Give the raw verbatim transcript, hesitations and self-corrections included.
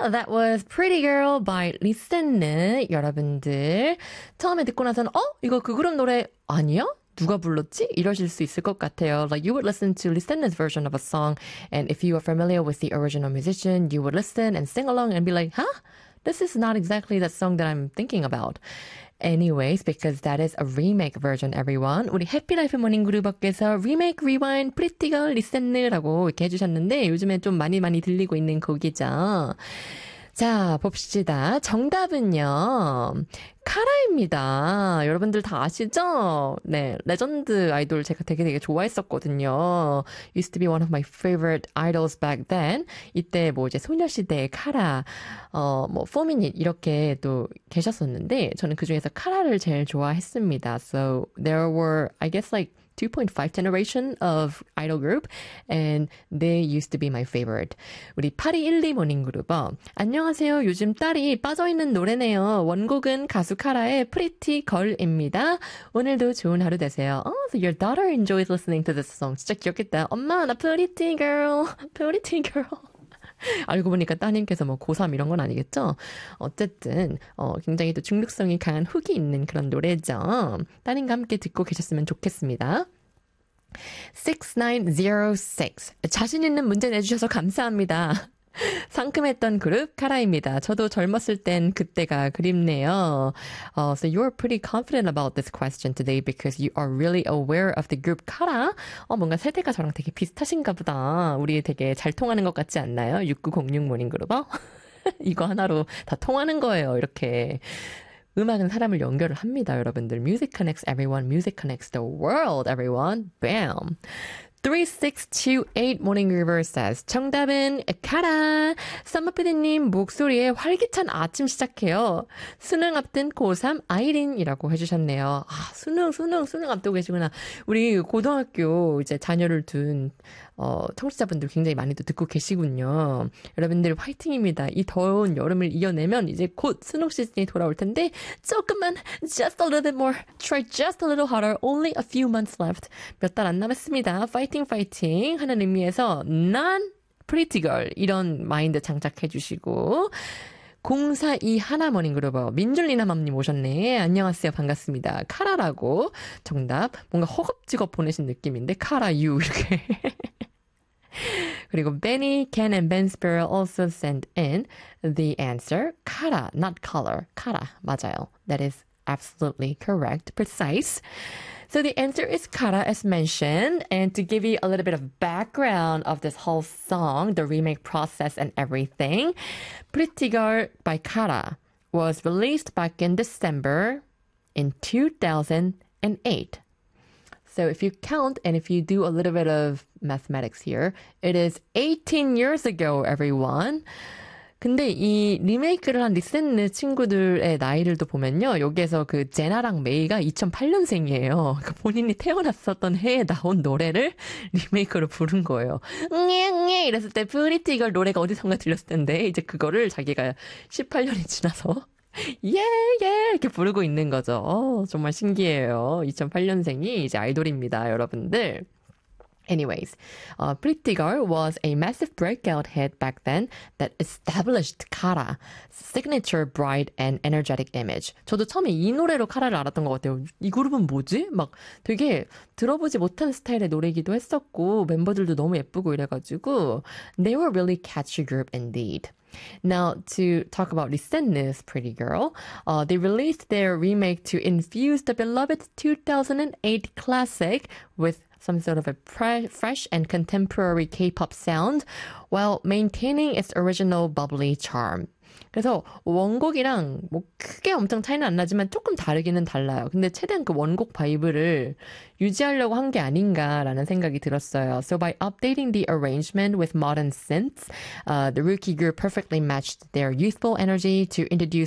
That was Pretty Girl by 리센느. 여러분들 처음에 듣고 나서는 어? 이거 그 그룹 노래 아니야? 누가 불렀지? 이러실 수 있을 것 같아요. Like you would listen to 리센느's version of a song, and if you are familiar with the original musician, you would listen and sing along and be like, huh? This is not exactly the song that I'm thinking about. Anyways, because that is a remake version, everyone. 우리 해피라이프 모닝 그룹업께서 remake, rewind, pretty girl, 리센느라고 이렇게 해주셨는데 요즘에 좀 많이 많이 들리고 있는 곡이죠. 자, 봅시다. 정답은요. 카라입니다. 여러분들 다 아시죠? 네, 레전드 아이돌 제가 되게 되게 좋아했었거든요. Used to be one of my favorite idols back then. 이때 뭐 이제 소녀시대의 카라, 어, 뭐 포미닛 이렇게 또 계셨었는데 저는 그 중에서 카라를 제일 좋아했습니다. So there were, I guess like two point five generation of idol group, and they used to be my favorite. 우리 팔이일이 모닝 그룹어. 안녕하세요. 요즘 딸이 빠져있는 노래네요. 원곡은 가수 카라의 Pretty Girl입니다. 오늘도 좋은 하루 되세요. Oh, so your daughter enjoys listening to this song. 진짜 귀엽겠다. 엄마, 나 Pretty Girl. Pretty Girl. 알고 보니까 따님께서 뭐 고삼 이런 건 아니겠죠? 어쨌든 어, 굉장히 또 중독성이 강한 훅이 있는 그런 노래죠. 따님과 함께 듣고 계셨으면 좋겠습니다. 육구공공육. 자신 있는 문제 내주셔서 감사합니다. 상큼했던 그룹 카라입니다. 저도 젊었을 땐 그때가 그립네요. Uh, so you're pretty confident about this question today because you are really aware of the group 카라. 어, 뭔가 세대가 저랑 되게 비슷하신가 보다. 우리 되게 잘 통하는 것 같지 않나요? 육구공육 모닝 그룹어? 이거 하나로 다 통하는 거예요. 이렇게. 음악은 사람을 연결을 합니다, 여러분들. Music connects everyone. Music connects the world, everyone. Bam! 삼육이팔 Morning River says 정답은 카라. 썸머피디님 목소리에 활기찬 아침 시작해요. 수능 앞둔 고삼 아이린이라고 해주셨네요. 아, 수능 수능 수능 앞두고 계시구나. 우리 고등학교 이제 자녀를 둔 어, 청취자분들 굉장히 많이 또 듣고 계시군요. 여러분들 화이팅입니다. 이 더운 여름을 이겨내면 이제 곧 수능 시즌이 돌아올 텐데 조금만 just a little bit more. Try just a little harder. Only a few months left. 몇 달 안 남았습니다. 파이팅 파이팅 하는 의미에서 난 pretty girl 이런 마인드 장착해 주시고 공사이 하나머닝 그룹어 민줄리나맘님 오셨네. 안녕하세요. 반갑습니다. 카라라고 정답 뭔가 허겁지겁 보내신 느낌인데 카라유 이렇게 그리고 Benny, Ken, and Ben Sparrow also sent in the answer. Kara, not color. Kara, 맞아요. That is absolutely correct, precise. So the answer is Kara as mentioned. And to give you a little bit of background of this whole song, the remake process and everything, Pretty Girl by Kara was released back in December in two thousand eight. So if you count and if you do a little bit of mathematics here, it is eighteen years ago, everyone. 근데 이 리메이크를 한 리센느 친구들의 나이를 또 보면요. 여기에서 그 제나랑 메이가 이천팔 년생이에요. 그러니까 본인이 태어났었던 해에 나온 노래를 리메이크로 부른 거예요. 응애 이랬을 때 프리티 걸 노래가 어디선가 들렸을 텐데 이제 그거를 자기가 십팔 년이 지나서 예, 예, 이렇게 부르고 있는 거죠. 어, 정말 신기해요. 이천팔 년생이 이제 아이돌입니다, 여러분들. Anyways, uh, Pretty Girl was a massive breakout hit back then that established Kara's signature bright and energetic image. 저도 처음에 이 노래로 카라를 알았던 것 같아요. 이 그룹은 뭐지? 막 되게 들어보지 못한 스타일의 노래이기도 했었고 멤버들도 너무 예쁘고 이래가지고 they were really catchy group indeed. Now, to talk about 리센느's Pretty Girl, uh, they released their remake to infuse the beloved two thousand eight classic with some sort of a pre- fresh and contemporary K-pop sound while maintaining its original bubbly charm. 그래서 원곡이랑 뭐 크게 엄청 차이는 안 나지만 조금 다르기는 달라요. 근데 최대한 그 원곡 바이브를 유지하려고 한 게 아닌가라는 생각이 들었어요. So by updating the arrangement with modern synths, uh, the rookie group perfectly matched their youthful energy to introduce